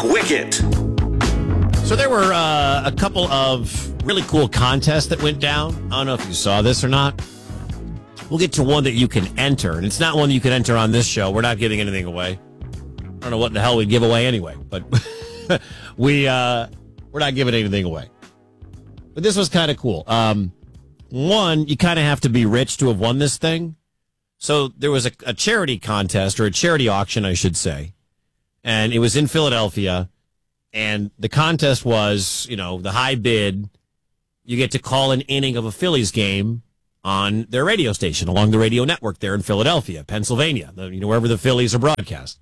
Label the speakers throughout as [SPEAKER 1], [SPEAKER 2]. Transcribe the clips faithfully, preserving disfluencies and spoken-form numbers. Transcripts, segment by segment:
[SPEAKER 1] Wicket.
[SPEAKER 2] So there were uh, a couple of really cool contests that went down. I don't know if you saw this or not. We'll get to one that you can enter, and it's not one that you can enter on this show. We're not giving anything away. I don't know what the hell we'd give away anyway, but we, uh, we're not giving anything away. But this was kind of cool. Um, one, you kind of have to be rich to have won this thing. So there was a, a charity contest, or a charity auction, I should say, and it was in Philadelphia. And the contest was, you know, the high bid. You get to call an inning of a Phillies game on their radio station along the radio network there in Philadelphia, Pennsylvania, the, you know, wherever the Phillies are broadcast.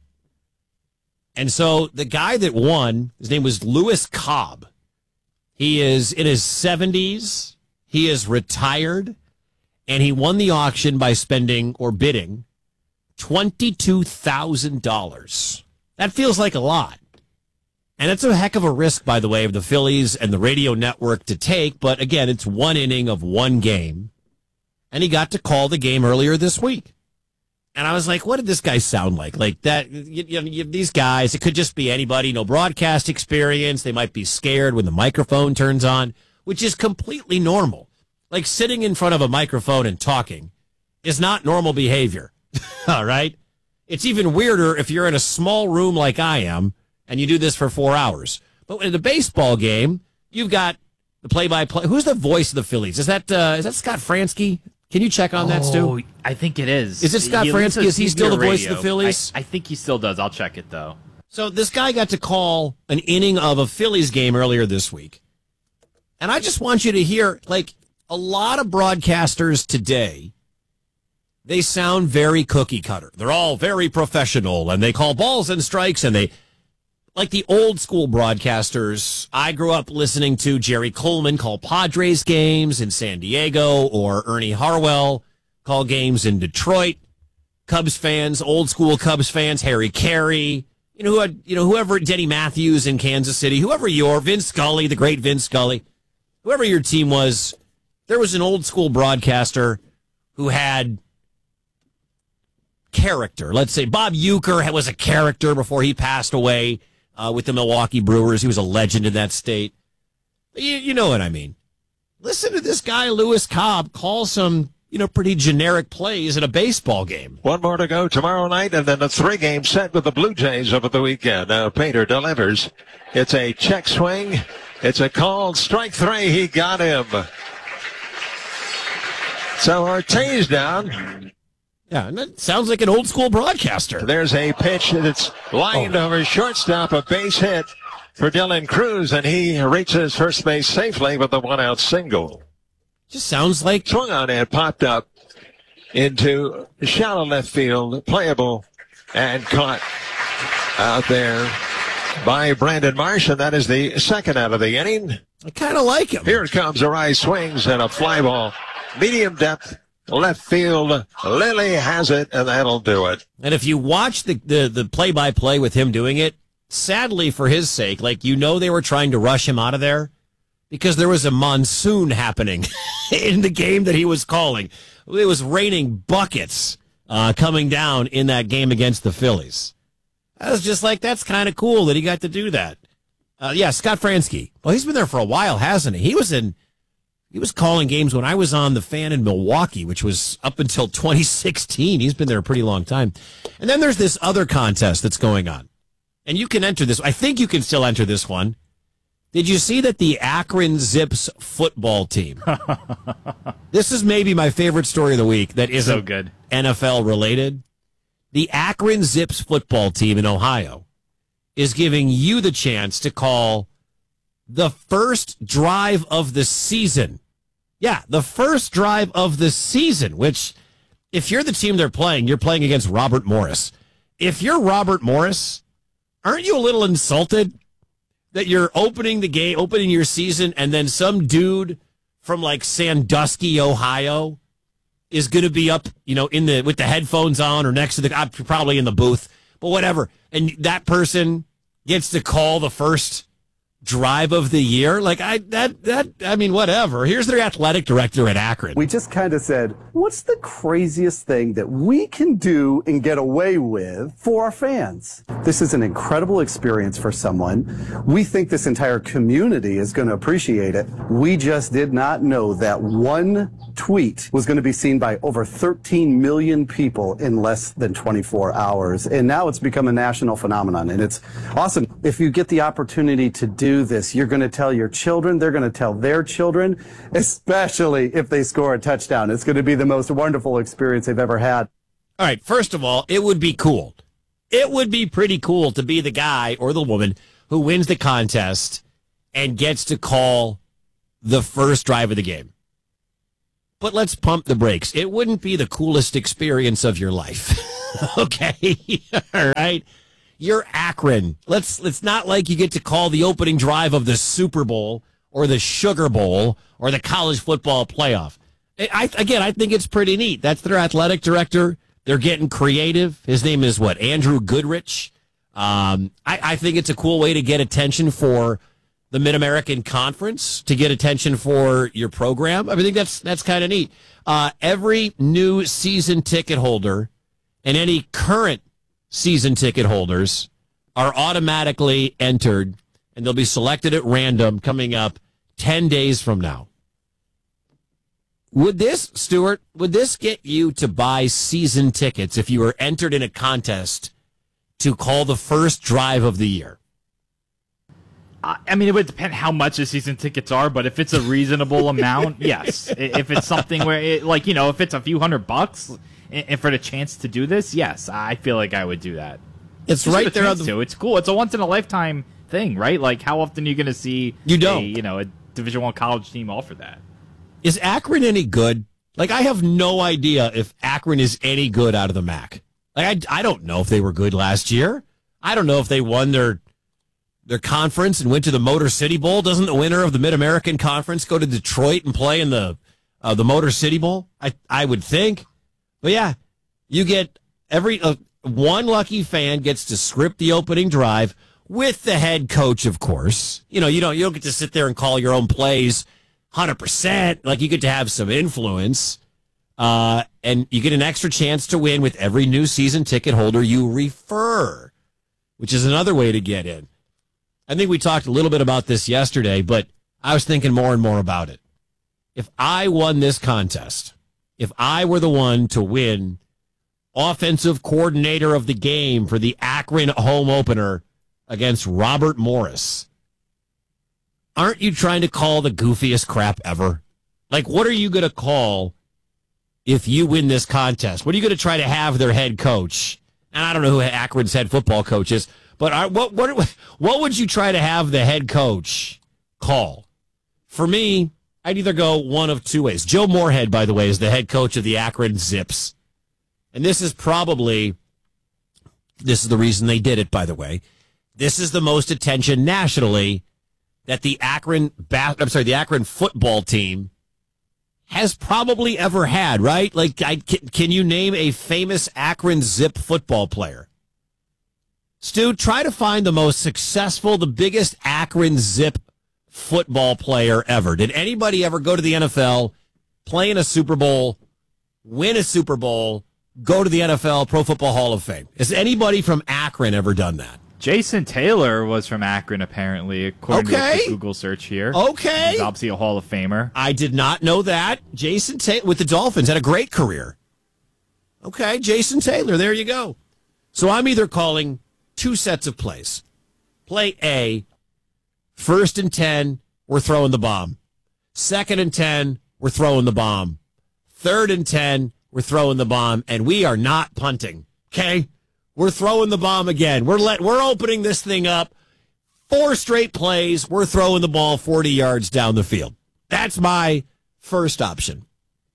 [SPEAKER 2] And so the guy that won, his name was Lewis Cobb. He is in his seventies. He is retired. And he won the auction by spending or bidding twenty-two thousand dollars. That feels like a lot. And it's a heck of a risk, by the way, of the Phillies and the radio network to take. But again, it's one inning of one game. And he got to call the game earlier this week. And I was like, what did this guy sound like? Like that, you, you know, you, these guys, it could just be anybody, no broadcast experience. They might be scared when the microphone turns on, which is completely normal. Like sitting in front of a microphone and talking is not normal behavior. All right. It's even weirder if you're in a small room like I am and you do this for four hours. But in a baseball game, you've got the play-by-play. Who's the voice of the Phillies? Is that uh, is that Scott Franzke? Can you check on
[SPEAKER 3] oh,
[SPEAKER 2] that, Stu?
[SPEAKER 3] I think it is.
[SPEAKER 2] Is it Scott Franzke? Is he still the voice of the Phillies?
[SPEAKER 3] I, I think he still does. I'll check it, though.
[SPEAKER 2] So this guy got to call an inning of a Phillies game earlier this week. And I just want you to hear, like, a lot of broadcasters today, they sound very cookie cutter. They're all very professional, and they call balls and strikes, and they, like the old school broadcasters. I grew up listening to Jerry Coleman call Padres games in San Diego, or Ernie Harwell call games in Detroit. Cubs fans, old school Cubs fans, Harry Carey, you know, who had, you know, whoever, Denny Matthews in Kansas City, whoever your, Vince Scully, the great Vince Scully, whoever your team was. There was an old school broadcaster who had character. Let's say Bob Uecker was a character before he passed away uh, with the Milwaukee Brewers. He was a legend in that state. You, you know what I mean. Listen to this guy, Lewis Cobb, call some, you know, pretty generic plays in a baseball game.
[SPEAKER 4] One more to go tomorrow night, and then a three-game set with the Blue Jays over the weekend. Now Painter delivers. It's a check swing. It's a called strike three. He got him. So Ortiz down.
[SPEAKER 2] Yeah, and that sounds like an old school broadcaster.
[SPEAKER 4] There's a pitch that's lined oh. over shortstop, a base hit for Dylan Cruz, and he reaches first base safely with a one-out single.
[SPEAKER 2] Just sounds like...
[SPEAKER 4] Swung on and popped up into shallow left field, playable, and caught out there by Brandon Marsh, and that is the second out of the inning.
[SPEAKER 2] I kind of like him.
[SPEAKER 4] Here it comes, a rise swings and a fly ball. Medium depth, left field. Lilly has it, and that'll do it.
[SPEAKER 2] And if you watch the, the, the play-by-play with him doing it, sadly for his sake, like, you know they were trying to rush him out of there because there was a monsoon happening in the game that he was calling. It was raining buckets uh, coming down in that game against the Phillies. I was just like, that's kind of cool that he got to do that. Uh, yeah, Scott Franzke. Well, he's been there for a while, hasn't he? He was in... He was calling games when I was on the Fan in Milwaukee, which was up until twenty sixteen. He's been there a pretty long time. And then there's this other contest that's going on. And you can enter this. I think you can still enter this one. Did you see that the Akron Zips football team? This is maybe my favorite story of the week that isn't
[SPEAKER 3] so good.
[SPEAKER 2] N F L related. The Akron Zips football team in Ohio is giving you the chance to call the first drive of the season. Yeah, the first drive of the season, which, if you're the team they're playing, you're playing against Robert Morris. If you're Robert Morris, aren't you a little insulted that you're opening the game, opening your season, and then some dude from like Sandusky, Ohio, is going to be up, you know, in the with the headphones on or next to the, uh, probably in the booth, but whatever. And that person gets to call the first drive of the year. Like I that that I mean, whatever. Here's their athletic director at Akron.
[SPEAKER 1] We just kind of said, what's the craziest thing that we can do and get away with for our fans? This is an incredible experience for someone. We think this entire community is going to appreciate it. We just did not know that one tweet was going to be seen by over thirteen million people in less than twenty-four hours. And now it's become a national phenomenon. And it's awesome. If you get the opportunity to do this, you're going to tell your children, they're going to tell their children, especially if they score a touchdown. It's going to be the most wonderful experience they've ever had.
[SPEAKER 2] All right, first of all, it would be cool. It would be pretty cool to be the guy or the woman who wins the contest and gets to call the first drive of the game. But let's pump the brakes. It wouldn't be the coolest experience of your life. Okay? All right? You're Akron. Let's It's not like you get to call the opening drive of the Super Bowl or the Sugar Bowl or the college football playoff. I, again, I think it's pretty neat. That's their athletic director. They're getting creative. His name is what? Andrew Goodrich. Um, I, I think it's a cool way to get attention for the Mid-American Conference, to get attention for your program. I think that's that's kind of neat. Uh, every new season ticket holder and any current season ticket holders are automatically entered, and they'll be selected at random coming up ten days from now. Would this, Stuart, would this get you to buy season tickets if you were entered in a contest to call the first drive of the year?
[SPEAKER 3] I mean, it would depend how much the season tickets are, but if it's a reasonable amount, yes. If it's something where, it, like, you know, if it's a few hundred bucks and for the chance to do this, yes, I feel like I would do that.
[SPEAKER 2] It's
[SPEAKER 3] Just
[SPEAKER 2] right there on the...
[SPEAKER 3] to. It's cool. It's a once in a lifetime thing, right? Like, how often are you going to see
[SPEAKER 2] you don't.
[SPEAKER 3] A, you know, a Division One college team offer that?
[SPEAKER 2] Is Akron any good? Like, I have no idea if Akron is any good out of the M A C. Like, I, I don't know if they were good last year. I don't know if they won their their conference and went to the Motor City Bowl. Doesn't the winner of the Mid-American Conference go to Detroit and play in the uh, the Motor City Bowl? I I would think. But yeah, you get every uh, one lucky fan gets to script the opening drive with the head coach, of course. You know, you don't you don't get to sit there and call your own plays one hundred percent. Like, you get to have some influence. Uh, and you get an extra chance to win with every new season ticket holder you refer, which is another way to get in. I think we talked a little bit about this yesterday, but I was thinking more and more about it. If I won this contest, if I were the one to win offensive coordinator of the game for the Akron home opener against Robert Morris, aren't you trying to call the goofiest crap ever? Like, what are you going to call if you win this contest? What are you going to try to have their head coach? And I don't know who Akron's head football coach is, but are, what what what would you try to have the head coach call? For me, I'd either go one of two ways. Joe Moorhead, by the way, is the head coach of the Akron Zips. And this is probably, this is the reason they did it, by the way. This is the most attention nationally that the Akron, I'm sorry, the Akron football team has probably ever had, right? Like, I, can, can you name a famous Akron Zip football player? Stu, try to find the most successful, the biggest Akron Zip football player ever. Did anybody ever go to the N F L, play in a Super Bowl, win a Super Bowl, go to the N F L Pro Football Hall of Fame? Has anybody from Akron ever done that?
[SPEAKER 3] Jason Taylor was from Akron, apparently, according
[SPEAKER 2] okay.
[SPEAKER 3] to the Google search here.
[SPEAKER 2] Okay.
[SPEAKER 3] He's obviously a Hall of Famer.
[SPEAKER 2] I did not know that. Jason Taylor with the Dolphins had a great career. Okay, Jason Taylor, there you go. So I'm either calling two sets of plays. Play A, first and ten, we're throwing the bomb. Second and ten, we're throwing the bomb. Third and ten, we're throwing the bomb, and we are not punting, okay? We're throwing the bomb again. We're let, we're opening this thing up. Four straight plays, we're throwing the ball forty yards down the field. That's my first option.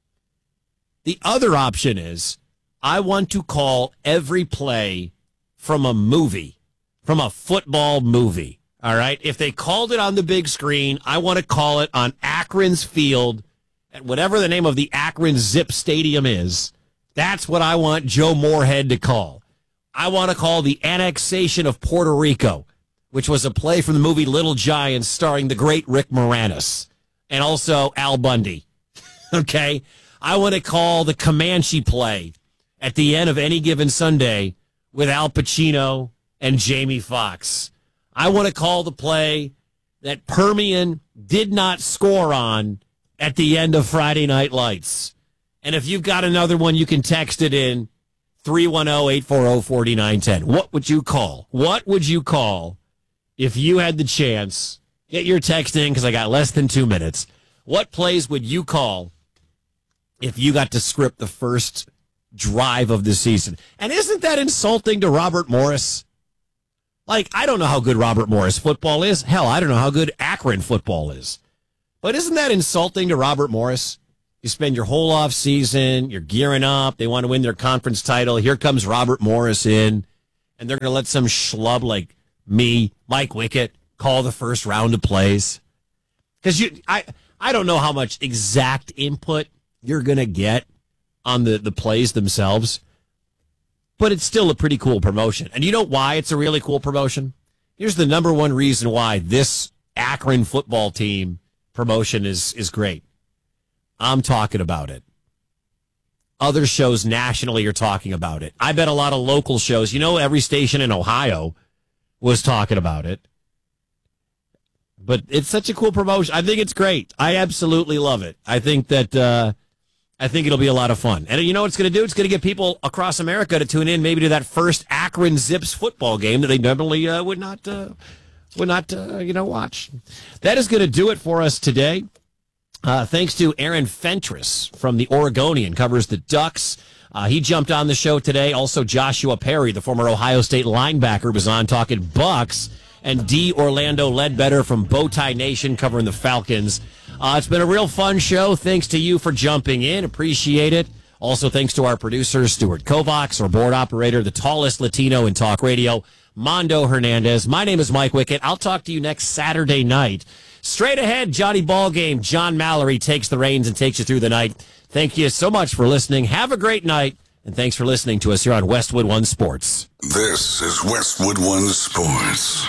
[SPEAKER 2] The other option is I want to call every play from a movie, from a football movie, all right? If they called it on the big screen, I want to call it on Akron's field, at whatever the name of the Akron Zip Stadium is. That's what I want Joe Moorhead to call. I want to call the annexation of Puerto Rico. which was a play from the movie Little Giants starring the great Rick Moranis and also Al Bundy. Okay? I want to call the Comanche play at the end of Any Given Sunday with Al Pacino and Jamie Foxx. I want to call the play that Permian did not score on at the end of Friday Night Lights. And if you've got another one, you can text it in three one zero, eight four zero, four nine one zero. What would you call? What would you call if you had the chance? Get your text in because I got less than two minutes. What plays would you call if you got to script the first drive of the season? And isn't that insulting to Robert Morris? Like, I don't know how good Robert Morris football is. Hell, I don't know how good Akron football is. But isn't that insulting to Robert Morris? You spend your whole off season, you're gearing up, they want to win their conference title. Here comes Robert Morris in, and they're going to let some schlub like me, Mike Wickett, call the first round of plays. Because you, I, I don't know how much exact input you're going to get on the, the plays themselves, but it's still a pretty cool promotion. And you know why it's a really cool promotion? Here's the number one reason why this Akron football team promotion is, is great. I'm talking about it. Other shows nationally are talking about it. I bet a lot of local shows, you know, every station in Ohio was talking about it. But it's such a cool promotion. I think it's great. I absolutely love it. I think that, uh, I think it'll be a lot of fun. And you know what it's going to do? It's going to get people across America to tune in maybe to that first Akron Zips football game that they normally uh, would not, uh, would not, uh, you know, watch. That is going to do it for us today. Uh, thanks to Aaron Fentress from the Oregonian, covers the Ducks. Uh, he jumped on the show today. Also, Joshua Perry, the former Ohio State linebacker, was on talking Bucks. And D. Orlando Ledbetter from Bowtie Nation covering the Falcons. Uh, it's been a real fun show. Thanks to you for jumping in. Appreciate it. Also, thanks to our producer, Stuart Kovacs, our board operator, the tallest Latino in talk radio, Mondo Hernandez. My name is Mike Wickett. I'll talk to you next Saturday night. Straight ahead, Johnny Ballgame. John Mallory takes the reins and takes you through the night. Thank you so much for listening. Have a great night, and thanks for listening to us here on Westwood One Sports.
[SPEAKER 5] This is Westwood One Sports.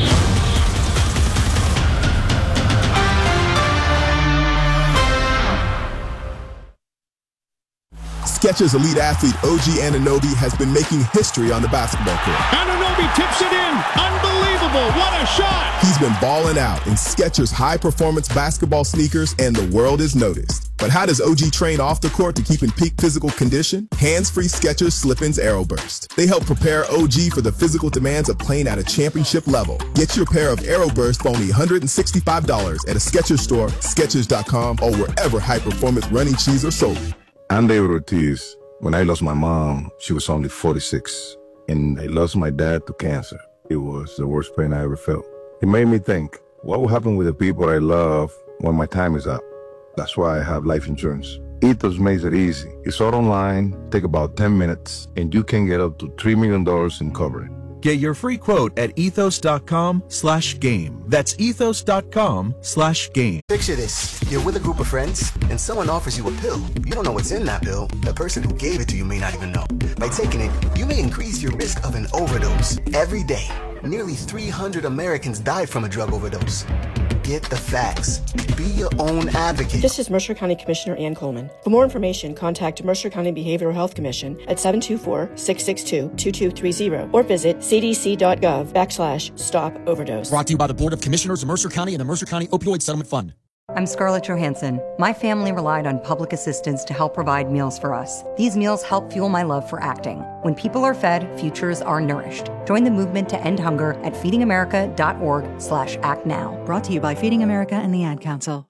[SPEAKER 6] Skechers elite athlete O G Anunoby has been making history on the basketball court.
[SPEAKER 7] Anunoby tips it in. Unbelievable. What a shot.
[SPEAKER 6] He's been balling out in Skechers high-performance basketball sneakers, and the world has noticed. But how does O G train off the court to keep in peak physical condition? Hands-free Skechers Slip-ins Aeroburst. They help prepare O G for the physical demands of playing at a championship level. Get your pair of Aeroburst for only one hundred sixty-five dollars at a Skechers store, Skechers dot com, or wherever high-performance running shoes are sold.
[SPEAKER 8] I'm David Ortiz. When I lost my mom, she was only forty-six, and I lost my dad to cancer. It was the worst pain I ever felt. It made me think, what will happen with the people I love when my time is up? That's why I have life insurance. Ethos makes it easy. It's all online, take about ten minutes, and you can get up to three million dollars in coverage.
[SPEAKER 9] Get your free quote at ethos dot com slash game. That's ethos dot com slash game.
[SPEAKER 10] Picture this. You're with a group of friends, and someone offers you a pill. You don't know what's in that pill. The person who gave it to you may not even know. By taking it, you may increase your risk of an overdose. Every day, nearly three hundred Americans die from a drug overdose. Get the facts. Be your own advocate.
[SPEAKER 11] This is Mercer County Commissioner Ann Coleman. For more information, contact Mercer County Behavioral Health Commission at seven two four, six six two, two two three zero or visit c d c dot gov backslash stop overdose.
[SPEAKER 12] Brought to you by the Board of Commissioners of Mercer County and the Mercer County Opioid Settlement Fund.
[SPEAKER 13] I'm Scarlett Johansson. My family relied on public assistance to help provide meals for us. These meals help fuel my love for acting. When people are fed, futures are nourished. Join the movement to end hunger at feedingamerica.org slash act now.
[SPEAKER 14] Brought to you by Feeding America and the Ad Council.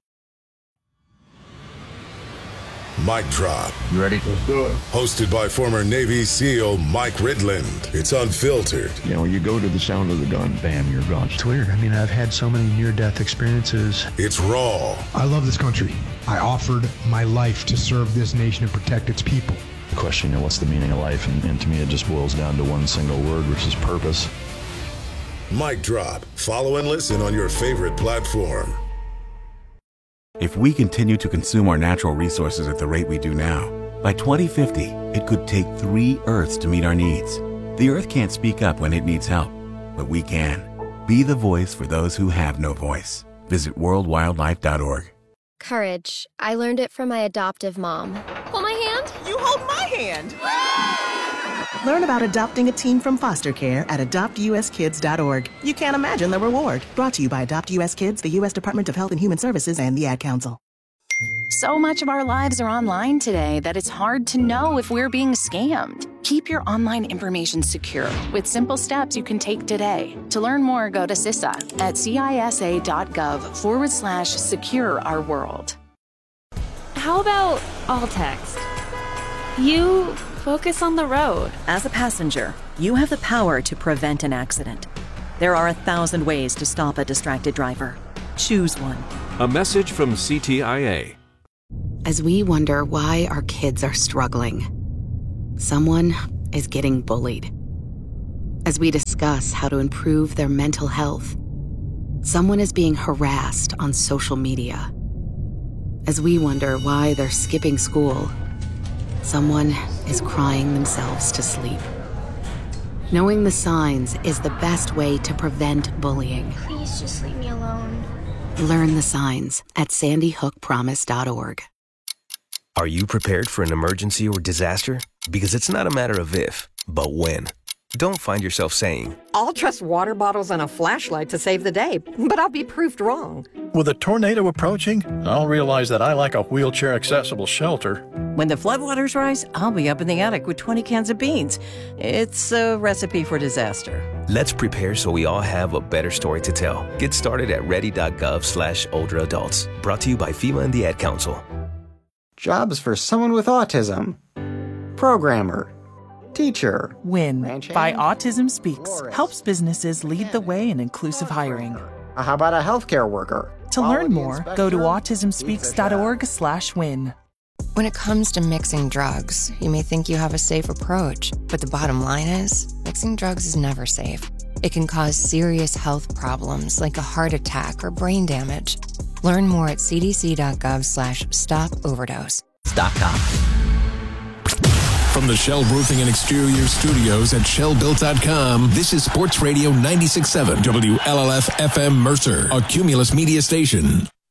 [SPEAKER 5] Mic Drop.
[SPEAKER 15] You ready? Let's do it.
[SPEAKER 5] Hosted by former Navy SEAL Mike Ridland. It's unfiltered.
[SPEAKER 15] You know, you go to the sound of the gun, bam, you're gone.
[SPEAKER 16] It's weird. I mean, I've had so many near-death experiences.
[SPEAKER 5] It's raw.
[SPEAKER 17] I love this country. I offered my life to serve this nation and protect its people.
[SPEAKER 15] The question, you know, what's the meaning of life? And, and to me, it just boils down to one single word, which is purpose.
[SPEAKER 5] Mic Drop. Follow and listen on your favorite platform.
[SPEAKER 18] If we continue to consume our natural resources at the rate we do now, by twenty fifty, it could take three Earths to meet our needs. The Earth can't speak up when it needs help, but we can. Be the voice for those who have no voice. Visit world wildlife dot org.
[SPEAKER 19] Courage. I learned it from my adoptive mom. Hold my hand.
[SPEAKER 20] You hold my hand. Learn about adopting a teen from foster care at adopt u s kids dot org. You can't imagine the reward. Brought to you by Adopt U S Kids, the U S Department of Health and Human Services, and the Ad Council.
[SPEAKER 21] So much of our lives are online today that it's hard to know if we're being scammed. Keep your online information secure with simple steps you can take today. To learn more, go to C I S A at cisa.gov forward slash secure our world.
[SPEAKER 22] How about all text? You focus on the road.
[SPEAKER 23] As a passenger, you have the power to prevent an accident. There are a thousand ways to stop a distracted driver. Choose one.
[SPEAKER 24] A message from C T I A.
[SPEAKER 25] As we wonder why our kids are struggling, someone is getting bullied. As we discuss how to improve their mental health, someone is being harassed on social media. As we wonder why they're skipping school, someone is crying themselves to sleep. Knowing the signs is the best way to prevent bullying.
[SPEAKER 19] Please just leave me alone.
[SPEAKER 25] Learn the signs at sandy hook promise dot org.
[SPEAKER 26] Are you prepared for an emergency or disaster? Because it's not a matter of if, but when. Don't find yourself saying,
[SPEAKER 27] I'll trust water bottles and a flashlight to save the day, but I'll be proved wrong.
[SPEAKER 28] With a tornado approaching, I'll realize that I lack a wheelchair-accessible shelter.
[SPEAKER 23] When the floodwaters rise, I'll be up in the attic with twenty cans of beans. It's a recipe for disaster.
[SPEAKER 26] let's prepare so we all have a better story to tell. Get started at ready.gov slash older adults. Brought to you by FEMA and the Ad Council.
[SPEAKER 29] Jobs for someone with autism. Programmer. Teacher.
[SPEAKER 30] WIN by Autism Speaks helps businesses lead the way in inclusive hiring.
[SPEAKER 29] How about a healthcare worker?
[SPEAKER 30] To learn more, go to autism speaks dot org slash win.
[SPEAKER 31] When it comes to mixing drugs, you may think you have a safe approach, but the bottom line is, mixing drugs is never safe. It can cause serious health problems like a heart attack or brain damage. Learn more at cdc.gov slash stop overdose.
[SPEAKER 32] .com. From the Shell Roofing and Exterior Studios at shell built dot com, this is Sports Radio ninety-six point seven W L L F F M Mercer, a Cumulus media station.